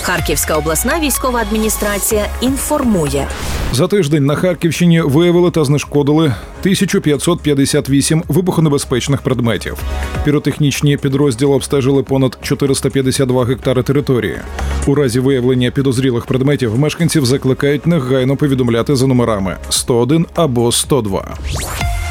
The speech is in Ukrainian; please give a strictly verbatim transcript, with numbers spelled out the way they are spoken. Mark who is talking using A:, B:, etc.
A: Харківська обласна військова адміністрація інформує.
B: За тиждень на Харківщині виявили та знешкодили тисячу п'ятсот п'ятдесят вісім вибухонебезпечних предметів. Піротехнічні підрозділи обстежили понад чотириста п'ятдесят два гектари території. У разі виявлення підозрілих предметів мешканців закликають негайно повідомляти за номерами сто один або сто два.